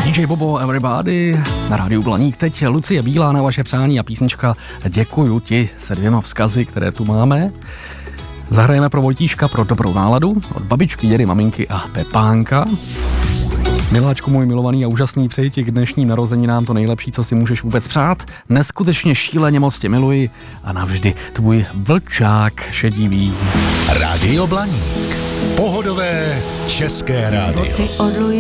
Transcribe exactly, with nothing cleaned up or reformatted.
dý džej Bobo, Everybody, na rádiu Blaník. Teď Lucie Bílá na vaše přání a písnička Děkuju ti se dvěma vzkazy, které tu máme. Zahrajeme pro Vojtíška pro dobrou náladu od babičky, dědy, maminky a Pepánka. Miláčku můj milovaný a úžasný, přeji ti k dnešním narozeninám to nejlepší, co si můžeš vůbec přát. Neskutečně šíleně moc tě miluji a navždy tvůj vlčák šedivý. Rádio Blaník. Pohodové české rádio.